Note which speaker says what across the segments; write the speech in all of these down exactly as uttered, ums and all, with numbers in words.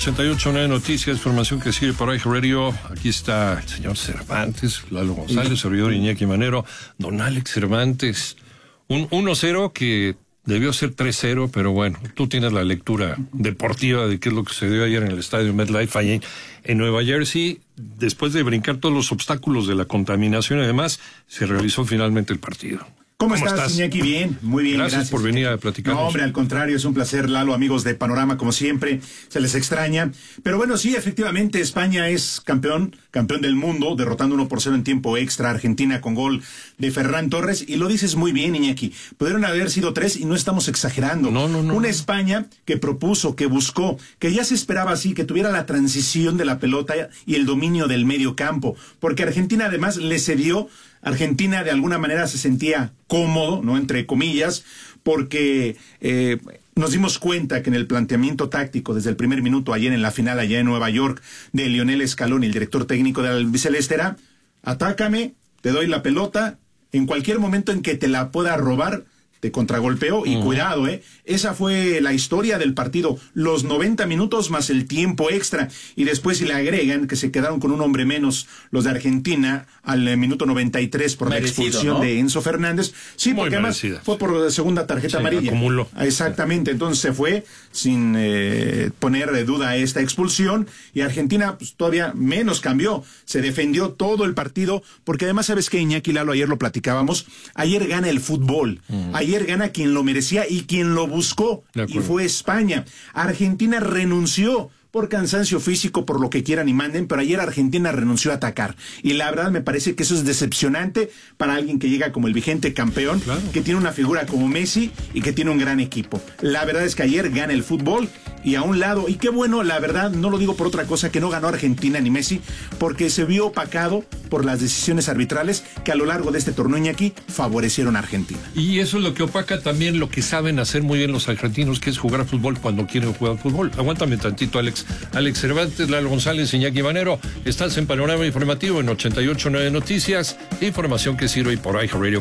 Speaker 1: ochenta y ocho punto nueve Noticias, información que sigue por iHeartRadio. Aquí está el señor Cervantes, Lalo González, servidor Iñaki Manero, don Alex Cervantes. Un uno cero que debió ser tres cero, pero bueno, tú tienes la lectura deportiva de qué es lo que sucedió ayer en el estadio MetLife, ahí en Nueva Jersey. Después de brincar todos los obstáculos de la contaminación y demás, se realizó finalmente el partido.
Speaker 2: ¿Cómo, ¿Cómo estás, Iñaki? Bien, muy bien.
Speaker 1: Gracias, gracias por venir a platicar.
Speaker 2: No, hombre, al contrario, es un placer, Lalo, amigos de Panorama, como siempre, se les extraña. Pero bueno, sí, efectivamente, España es campeón, campeón del mundo, derrotando uno por cero en tiempo extra a Argentina con gol de Ferran Torres. Y lo dices muy bien, Iñaki. Pudieron haber sido tres y no estamos exagerando.
Speaker 1: No, no, no.
Speaker 2: Una España que propuso, que buscó, que ya se esperaba así, que tuviera la transición de la pelota y el dominio del medio campo. Porque Argentina además le cedió. Argentina de alguna manera se sentía cómodo, ¿no? Entre comillas, porque eh, nos dimos cuenta que en el planteamiento táctico desde el primer minuto ayer en la final allá en Nueva York de Lionel Scaloni, el director técnico del albiceleste, era: atácame, te doy la pelota, en cualquier momento en que te la pueda robar, te contragolpeó y uh-huh. cuidado, ¿eh? Esa fue la historia del partido, los noventa minutos más el tiempo extra, y después si le agregan que se quedaron con un hombre menos los de Argentina al eh, minuto noventa y tres por Merecido, la expulsión, ¿no?, de Enzo Fernández. Sí, muy porque merecida. Además fue por segunda tarjeta sí, amarilla.
Speaker 1: Acumuló.
Speaker 2: Exactamente, entonces se fue sin eh, poner de duda esta expulsión, y Argentina pues, todavía menos cambió, se defendió todo el partido, porque además sabes que Iñaki, Lalo, ayer lo platicábamos, ayer gana el fútbol, uh-huh. ayer gana quien lo merecía y quien lo buscó, y fue España. Argentina renunció por cansancio físico, por lo que quieran y manden, pero ayer Argentina renunció a atacar. Y la verdad me parece que eso es decepcionante para alguien que llega como el vigente campeón, claro, que tiene una figura como Messi y que tiene un gran equipo. La verdad es que ayer gana el fútbol, y a un lado, y qué bueno, la verdad, no lo digo por otra cosa, que no ganó Argentina ni Messi, porque se vio opacado por las decisiones arbitrales que a lo largo de este torneo, Iñaki, favorecieron a Argentina.
Speaker 1: Y eso es lo que opaca también lo que saben hacer muy bien los argentinos, que es jugar fútbol cuando quieren jugar fútbol. Aguántame tantito, Alex. Alex Cervantes, Lalo González, Iñaki Manero. Estás en Panorama Informativo en ochenta y ocho punto nueve Noticias. Información que sirve por iHeartRadio.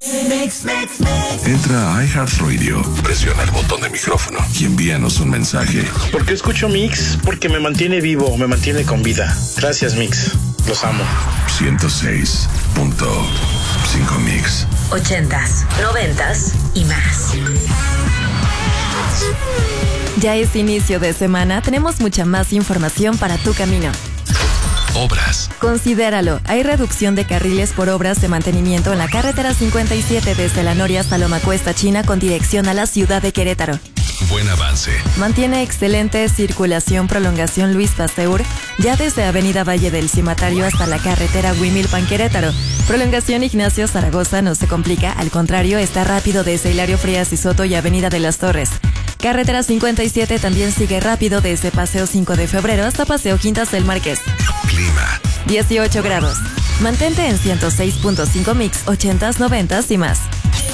Speaker 3: Entra a iHeartRadio, presiona el botón de micrófono y envíanos un mensaje.
Speaker 4: ¿Por qué escucho Mix? Porque me mantiene vivo, me mantiene con vida. Gracias, Mix. Los amo.
Speaker 3: ciento seis punto cinco Mix.
Speaker 5: Ochentas, noventas y más.
Speaker 6: Ya es inicio de semana, tenemos mucha más información para tu camino.
Speaker 3: Obras.
Speaker 6: Considéralo, hay reducción de carriles por obras de mantenimiento en la carretera cincuenta y siete desde La Noria hasta Loma Cuesta China con dirección a la ciudad de Querétaro.
Speaker 3: Buen avance.
Speaker 6: Mantiene excelente circulación prolongación Luis Pasteur, ya desde Avenida Valle del Cimatario hasta la carretera Huimilpan Querétaro. Prolongación Ignacio Zaragoza no se complica, al contrario, está rápido desde Hilario Frías y Soto y Avenida de las Torres. Carretera cincuenta y siete también sigue rápido desde Paseo cinco de febrero hasta Paseo Quintas del Marqués.
Speaker 3: Clima.
Speaker 6: dieciocho grados. Mantente en ciento seis punto cinco Mix, ochentas, noventas y más.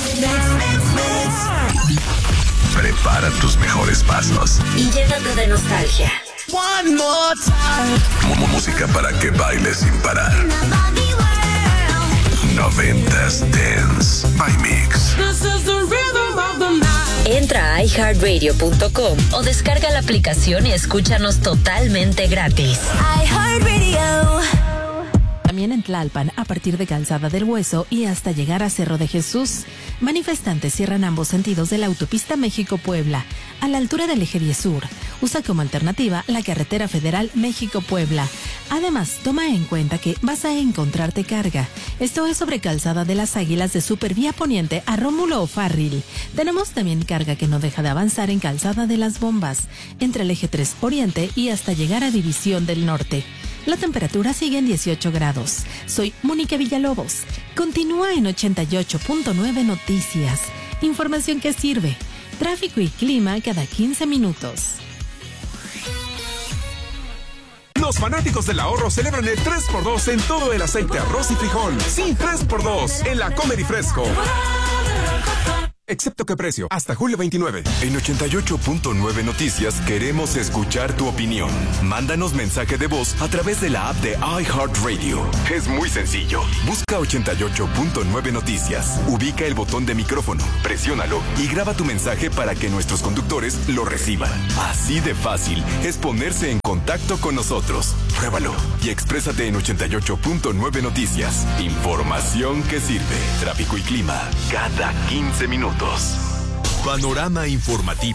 Speaker 3: Prepara tus mejores pasos
Speaker 5: y llénate de nostalgia.
Speaker 3: One more time. Música para que bailes sin parar. Noventas Dance by Mix.
Speaker 5: Entra a i heart radio punto com o descarga la aplicación y escúchanos totalmente gratis. iHeartRadio.
Speaker 7: También en Tlalpan, a partir de Calzada del Hueso y hasta llegar a Cerro de Jesús. Manifestantes cierran ambos sentidos de la autopista México-Puebla, a la altura del eje diez Sur. Usa como alternativa la carretera federal México-Puebla. Además, toma en cuenta que vas a encontrarte carga. Esto es sobre Calzada de las Águilas de Supervía Poniente a Rómulo O'Farrill. Tenemos también carga que no deja de avanzar en Calzada de las Bombas, entre el eje tres Oriente y hasta llegar a División del Norte. La temperatura sigue en dieciocho grados. Soy Mónica Villalobos. Continúa en ochenta y ocho punto nueve Noticias. Información que sirve. Tráfico y clima cada quince minutos.
Speaker 8: Los fanáticos del ahorro celebran el tres por dos en todo el aceite, arroz y frijol. Sí, tres por dos en la Comer y Fresco. excepto que precio, hasta julio veintinueve.
Speaker 9: En ochenta y ocho punto nueve Noticias queremos escuchar tu opinión. Mándanos mensaje de voz a través de la app de iHeartRadio. Es muy sencillo. Busca ochenta y ocho punto nueve Noticias. Ubica el botón de micrófono, presiónalo y graba tu mensaje para que nuestros conductores lo reciban. Así de fácil es ponerse en contacto con nosotros. Pruébalo y exprésate en ochenta y ocho punto nueve Noticias. Información que sirve. Tráfico y clima cada quince minutos. Panorama informativo.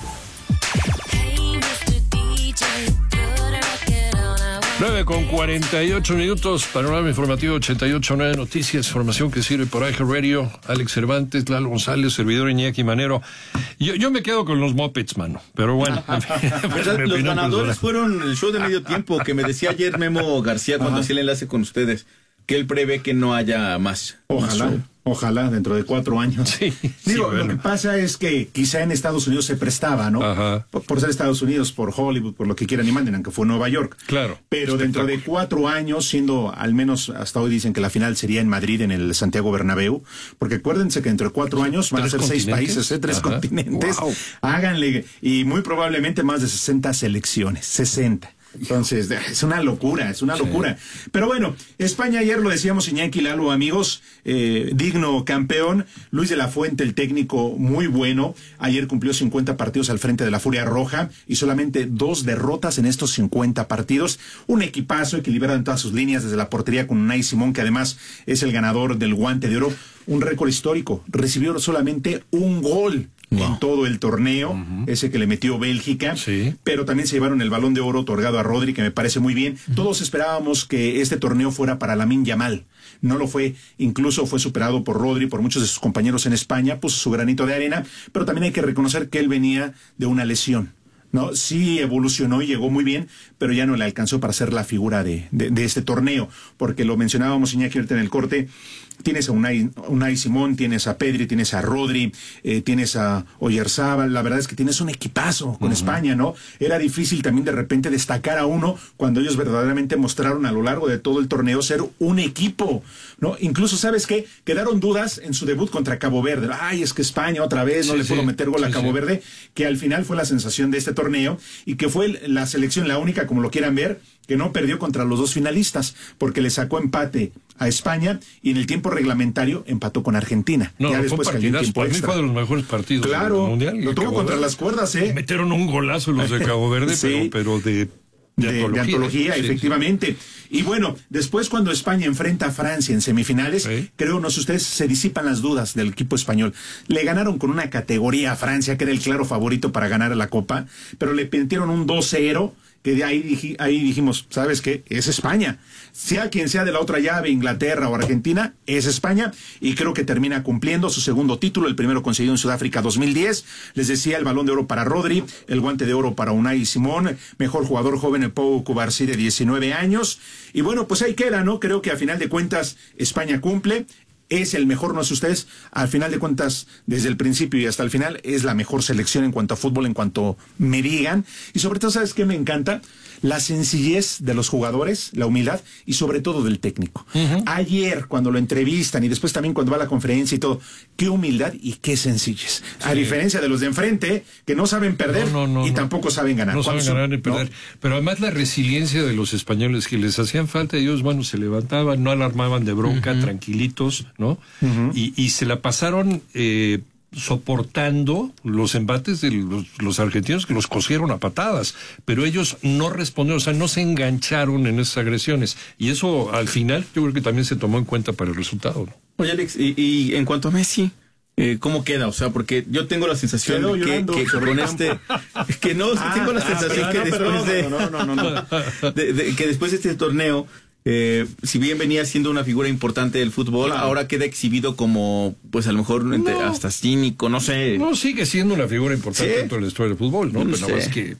Speaker 1: nueve con cuarenta y ocho minutos, panorama informativo ochenta y ocho punto nueve Noticias, información que sirve por iHeartRadio. Alex Cervantes, Lalo González, servidor Iñaki Manero. Yo, yo me quedo con los Muppets, mano, pero bueno.
Speaker 10: Pues los ganadores fueron el show de medio tiempo, que me decía ayer Memo García cuando hacía el enlace con ustedes, que él prevé que no haya más.
Speaker 2: Ojalá. Más Ojalá, dentro de cuatro años.
Speaker 1: Sí,
Speaker 2: Digo,
Speaker 1: sí, bueno.
Speaker 2: Lo que pasa es que quizá en Estados Unidos se prestaba, ¿no?
Speaker 1: Ajá.
Speaker 2: Por, por ser Estados Unidos, por Hollywood, por lo que quieran y manden, aunque fue Nueva York.
Speaker 1: Claro.
Speaker 2: Pero dentro de cuatro años, siendo, al menos hasta hoy dicen que la final sería en Madrid, en el Santiago Bernabéu, porque acuérdense que dentro de cuatro años van a ser seis países, ¿eh? tres
Speaker 1: Ajá.
Speaker 2: continentes.
Speaker 1: Wow.
Speaker 2: Háganle, y muy probablemente más de sesenta selecciones, sesenta. Entonces, es una locura, es una sí. locura. Pero bueno, España ayer lo decíamos, Iñaki, Lalo, amigos, eh, digno campeón. Luis de la Fuente, el técnico, muy bueno. Ayer cumplió cincuenta partidos al frente de la Furia Roja y solamente dos derrotas en estos cincuenta partidos. Un equipazo equilibrado en todas sus líneas, desde la portería con Unai Simón, que además es el ganador del Guante de Oro. Un récord histórico. Recibió solamente un gol. Wow. En todo el torneo, uh-huh. ese que le metió Bélgica,
Speaker 1: sí.
Speaker 2: pero también se llevaron el Balón de Oro otorgado a Rodri, que me parece muy bien. Uh-huh. Todos esperábamos que este torneo fuera para Lamine Yamal, no lo fue, incluso fue superado por Rodri, por muchos de sus compañeros en España, puso su granito de arena, pero también hay que reconocer que él venía de una lesión. No, sí evolucionó y llegó muy bien, pero ya no le alcanzó para ser la figura de, de, de este torneo, porque lo mencionábamos, Iñaki, ahorita en el corte. Tienes a Unai, Unai Simón, tienes a Pedri, tienes a Rodri, eh, tienes a Oyarzábal. La verdad es que tienes un equipazo con uh-huh. España, ¿no? Era difícil también de repente destacar a uno cuando ellos verdaderamente mostraron a lo largo de todo el torneo ser un equipo, ¿no? Incluso, ¿sabes qué? Quedaron dudas en su debut contra Cabo Verde. Ay, es que España otra vez no sí, le pudo sí. meter gol sí, a Cabo sí. Verde, que al final fue la sensación de este torneo y que fue la selección, la única, como lo quieran ver, que no perdió contra los dos finalistas, porque le sacó empate a España y en el tiempo reglamentario empató con Argentina.
Speaker 1: No,
Speaker 2: ya
Speaker 1: no
Speaker 2: después
Speaker 1: fue partidazo, para mí fue de los mejores partidos
Speaker 2: claro,
Speaker 1: del Mundial.
Speaker 2: Lo tuvo contra Verde. Las cuerdas, ¿eh?
Speaker 1: Metieron un golazo los de Cabo Verde, sí. pero, pero de... De,
Speaker 2: de,
Speaker 1: antología,
Speaker 2: de antología, sí, efectivamente. Sí. Y bueno, después cuando España enfrenta a Francia en semifinales, sí. creo, no sé ustedes, se disipan las dudas del equipo español. Le ganaron con una categoría a Francia, que era el claro favorito para ganar la Copa, pero le metieron un dos cero, que de ahí, dij, ahí dijimos, ¿sabes qué? Es España. Sea quien sea de la otra llave, Inglaterra o Argentina, es España, y creo que termina cumpliendo su segundo título, el primero conseguido en Sudáfrica dos mil diez. Les decía, el Balón de Oro para Rodri, el Guante de Oro para Unai Simón, mejor jugador joven el Pau Cubarsí de diecinueve años, y bueno, pues ahí queda, ¿no? Creo que a final de cuentas España cumple. Es el mejor, no sé ustedes, al final de cuentas, desde el principio y hasta el final, es la mejor selección en cuanto a fútbol, en cuanto me digan. Y sobre todo, ¿sabes qué me encanta? La sencillez de los jugadores, la humildad y sobre todo del técnico. Uh-huh. Ayer, cuando lo entrevistan y después también cuando va a la conferencia y todo, qué humildad y qué sencillez. Sí. A diferencia de los de enfrente, que no saben perder no, no, no, y tampoco saben ganar.
Speaker 1: No saben ganar ni perder. No. Pero además la resiliencia de los españoles, que les hacían falta, ellos, bueno, se levantaban, no alarmaban de bronca, uh-huh. tranquilitos, ¿no? Uh-huh. Y, y se la pasaron eh, soportando los embates de los, los argentinos, que los cosieron a patadas, pero ellos no respondieron, o sea, no se engancharon en esas agresiones, y eso al final yo creo que también se tomó en cuenta para el resultado, ¿no?
Speaker 10: Oye, Alex, y, y en cuanto a Messi, eh, ¿cómo queda? O sea, porque yo tengo la sensación de que, que con este, que no, ah, tengo la sensación ah, que no, después perdón, de, no, no, no, no. de, de, que después de este torneo, Eh, si bien venía siendo una figura importante del fútbol, claro. ahora queda exhibido como, pues a lo mejor entre, hasta cínico, no sé.
Speaker 1: No, sigue siendo una figura importante ¿Sí? dentro de la historia del fúbol, ¿no?
Speaker 10: no
Speaker 1: Pero nada más que, pues,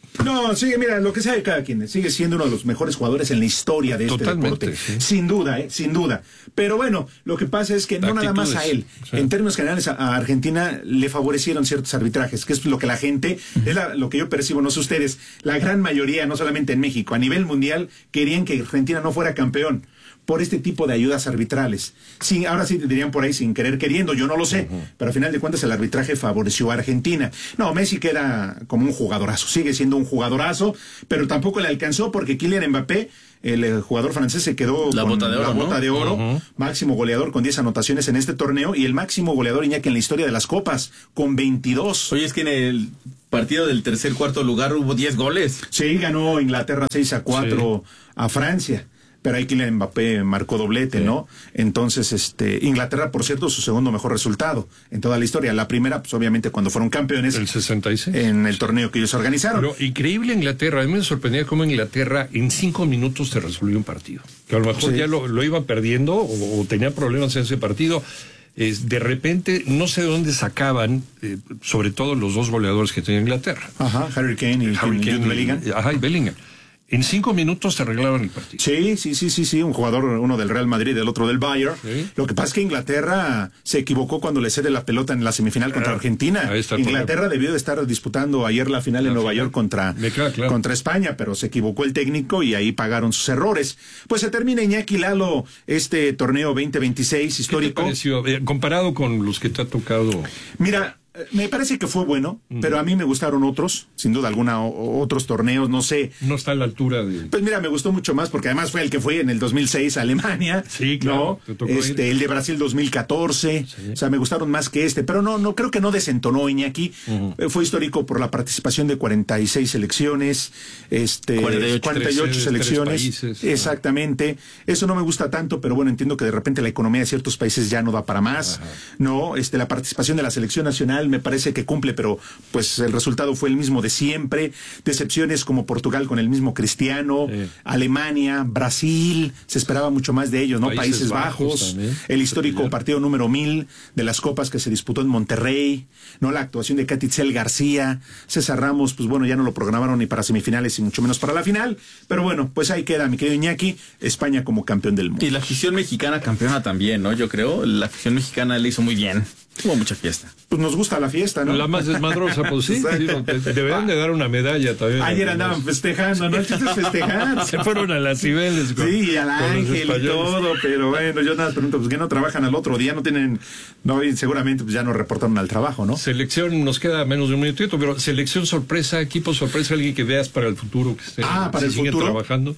Speaker 2: No, sigue, mira, lo que sabe cada quien, sigue siendo uno de los mejores jugadores en la historia de este
Speaker 1: Totalmente,
Speaker 2: deporte.
Speaker 1: Sí.
Speaker 2: Sin duda, eh, sin duda. Pero bueno, lo que pasa es que no nada más a él. Sí. En términos generales, a, a Argentina le favorecieron ciertos arbitrajes, que es lo que la gente, es la, lo que yo percibo, no sé ustedes, la gran mayoría, no solamente en México, a nivel mundial, querían que Argentina no fuera campeón por este tipo de ayudas arbitrales. Sin, ahora sí dirían por ahí sin querer queriendo, yo no lo sé, uh-huh. pero al final de cuentas el arbitraje favoreció a Argentina. No, Messi queda como un jugadorazo, sigue siendo un jugadorazo, pero tampoco le alcanzó porque Kylian Mbappé, el, el jugador francés, se quedó
Speaker 10: la
Speaker 2: con
Speaker 10: bota de oro,
Speaker 2: la bota
Speaker 10: ¿no?
Speaker 2: de oro,
Speaker 10: uh-huh.
Speaker 2: máximo goleador con diez anotaciones en este torneo y el máximo goleador, Iñaki, en la historia de las copas, con veintidós.
Speaker 10: Oye, es que en el partido del tercer, cuarto lugar hubo diez goles.
Speaker 2: Sí, ganó Inglaterra seis a cuatro sí. a Francia. Pero ahí Kylian Mbappé marcó doblete, sí. ¿no? Entonces, este, Inglaterra, por cierto, su segundo mejor resultado en toda la historia. La primera, pues obviamente, cuando fueron campeones.
Speaker 1: El sesenta y seis.
Speaker 2: En el torneo que ellos organizaron.
Speaker 1: Pero increíble Inglaterra. A mí me sorprendía cómo Inglaterra en cinco minutos te resolvió un partido. Que a lo mejor sí. ya lo, lo iba perdiendo o, o tenía problemas en ese partido. Es, de repente, no sé de dónde sacaban, eh, sobre todo los dos goleadores que tenía Inglaterra.
Speaker 2: Ajá, Harry Kane y
Speaker 1: Harry Kane
Speaker 2: y Bellingham.
Speaker 1: Ajá, y Bellingham. En cinco minutos se arreglaban el partido.
Speaker 2: Sí, sí, sí, sí, sí, un jugador, uno del Real Madrid, el otro del Bayern. ¿Sí? Lo que pasa es que Inglaterra se equivocó cuando le cede la pelota en la semifinal contra ah, Argentina. Inglaterra debió de estar disputando ayer la final la en Nueva final. York contra,
Speaker 1: claro, claro.
Speaker 2: contra España, pero se equivocó el técnico y ahí pagaron sus errores. Pues se termina, Iñaki Lalo, este torneo veinte veintiséis histórico.
Speaker 1: ¿Qué te pareció? Eh, comparado con los que te ha tocado.
Speaker 2: Mira, me parece que fue bueno, mm. pero a mí me gustaron otros, sin duda alguna, o, otros torneos, no sé.
Speaker 1: No está a la altura de...
Speaker 2: Pues mira, me gustó mucho más porque además fue el que fue en el dos mil seis a Alemania.
Speaker 1: Sí, claro.
Speaker 2: ¿no? Este, el de Brasil dos mil catorce. Sí. O sea, me gustaron más que este, pero no, no creo que no desentonó, Iñaki. Uh-huh. Eh, fue histórico por la participación de cuarenta y seis selecciones, este, cuarenta y ocho, cuarenta y ocho selecciones. Países, exactamente. ¿no? Eso no me gusta tanto, pero bueno, entiendo que de repente la economía de ciertos países ya no da para más. Ajá. No, este, la participación de la selección nacional me parece que cumple, pero pues el resultado fue el mismo de siempre. Decepciones como Portugal con el mismo Cristiano, sí. Alemania, Brasil, se esperaba mucho más de ellos, ¿no? Países, Países Bajos, Bajos el histórico partido número mil de las copas que se disputó en Monterrey, ¿no? La actuación de Catitzel García, César Ramos, pues bueno, ya no lo programaron ni para semifinales y mucho menos para la final, pero bueno, pues ahí queda, mi querido Iñaki, España como campeón del mundo.
Speaker 10: Y la afición mexicana campeona también, ¿no? Yo creo, la afición mexicana le hizo muy bien. Hubo mucha fiesta.
Speaker 2: Pues nos gusta la fiesta, ¿no?
Speaker 1: La más desmadrosa, pues sí. sí deberían de dar una medalla también.
Speaker 2: Ayer andaban festejando, ¿no? El chiste es festejar.
Speaker 1: Se fueron a las Cibeles.
Speaker 2: Con, sí, al Ángel y todo, pero bueno, yo nada pregunto, pues que no trabajan al otro día, no tienen, no, y seguramente pues ya no reportaron al trabajo, ¿no?
Speaker 1: Selección, nos queda menos de un minutito, pero selección sorpresa, equipo sorpresa, alguien que veas para el futuro, que esté,
Speaker 2: ah, para el futuro
Speaker 1: trabajando.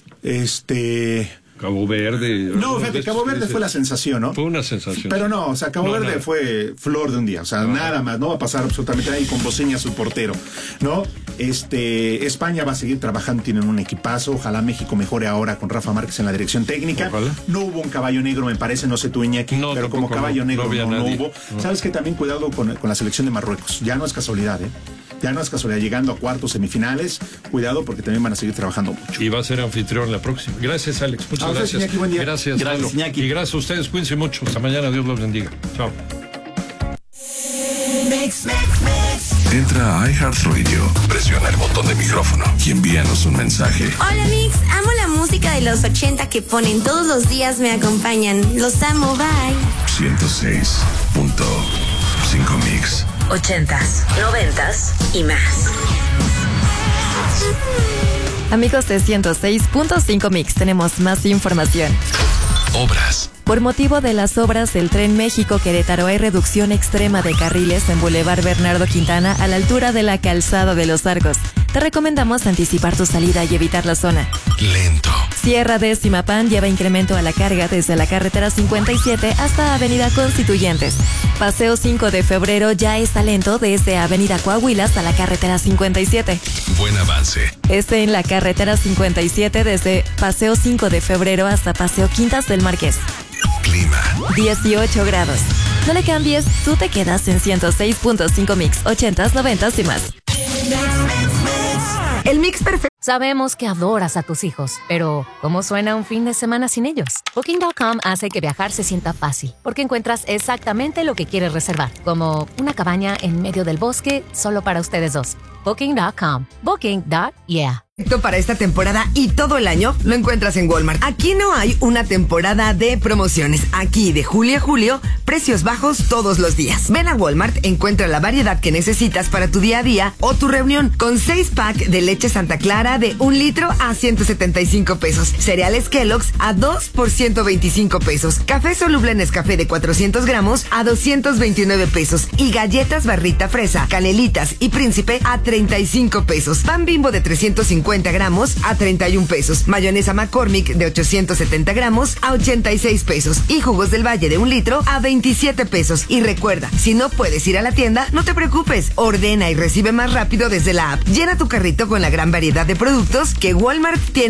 Speaker 2: Este...
Speaker 1: Cabo Verde.
Speaker 2: No, fíjate, Cabo Verde fue la sensación, ¿no?
Speaker 1: Fue una sensación.
Speaker 2: Pero no, o sea, Cabo no, Verde nada. fue flor de un día, o sea, no, nada más, no va a pasar absolutamente ahí con Boceña su portero, ¿no? Este, España va a seguir trabajando, tienen un equipazo, ojalá México mejore ahora con Rafa Márquez en la dirección técnica. Ojalá. No hubo un caballo negro, me parece, no sé tú, Iñaki, no, pero como caballo negro no, no, no hubo. No. Sabes que también cuidado con, con la selección de Marruecos, ya no es casualidad, ¿eh? Ya no es casualidad, llegando a cuartos, semifinales, cuidado porque también van a seguir trabajando mucho.
Speaker 1: Y va a ser anfitrión la próxima. Gracias, Alex. Muchas
Speaker 2: a
Speaker 1: gracias.
Speaker 2: Iñaki, buen día.
Speaker 1: Gracias,
Speaker 10: gracias Iñaki.
Speaker 1: Y gracias a ustedes. Cuídense mucho. Hasta mañana. Dios los bendiga. Chao.
Speaker 3: Mix, mix, mix. Entra a iHeartRadio, presiona el botón de micrófono y envíanos un mensaje.
Speaker 11: Hola, Mix. Amo la música de los ochenta que ponen todos los días, me acompañan. Los amo. Bye.
Speaker 3: ciento seis punto cinco Mix.
Speaker 5: Ochentas, noventas y más.
Speaker 6: Amigos de ciento seis punto cinco Mix, tenemos más información.
Speaker 3: Obras.
Speaker 6: Por motivo de las obras del Tren México-Querétaro hay reducción extrema de carriles en Boulevard Bernardo Quintana a la altura de la Calzada de los Arcos. Te recomendamos anticipar tu salida y evitar la zona.
Speaker 3: Lento.
Speaker 6: Sierra de Zimapán lleva incremento a la carga desde la carretera cincuenta y siete hasta Avenida Constituyentes. Paseo cinco de febrero ya está lento desde Avenida Coahuila hasta la carretera cincuenta y siete.
Speaker 3: Buen avance.
Speaker 6: Este en la carretera cincuenta y siete desde Paseo cinco de febrero hasta Paseo Quintas del Marqués.
Speaker 3: Clima.
Speaker 6: dieciocho grados. No le cambies, tú te quedas en ciento seis punto cinco Mix, ochentas, noventas y más.
Speaker 11: El mix perfecto.
Speaker 12: Sabemos que adoras a tus hijos, pero ¿cómo suena un fin de semana sin ellos? Booking punto com hace que viajar se sienta fácil, porque encuentras exactamente lo que quieres reservar, como una cabaña en medio del bosque solo para ustedes dos. Booking punto com. Booking. Yeah.
Speaker 13: Para esta temporada y todo el año lo encuentras en Walmart. Aquí no hay una temporada de promociones. Aquí de julio a julio, precios bajos todos los días. Ven a Walmart, encuentra la variedad que necesitas para tu día a día o tu reunión, con seis pack de leche Santa Clara de un litro a ciento setenta y cinco pesos. Cereales Kellogg's a dos por ciento veinticinco pesos. Café soluble Nescafé de cuatrocientos gramos a doscientos veintinueve pesos. Y galletas Barrita Fresa, Canelitas y Príncipe a treinta y cinco pesos. Pan Bimbo de trescientos cincuenta gramos a treinta y un pesos. Mayonesa McCormick de ochocientos setenta gramos a ochenta y seis pesos. Y jugos del Valle de un litro a veintisiete pesos. Y recuerda, si no puedes ir a la tienda, no te preocupes. Ordena y recibe más rápido desde la app. Llena tu carrito con la gran variedad de productos que Walmart tiene